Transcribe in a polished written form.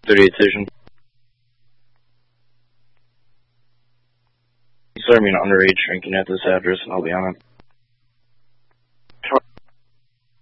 38 Station. You saw me an underage drinking at this address, and I'll be on it.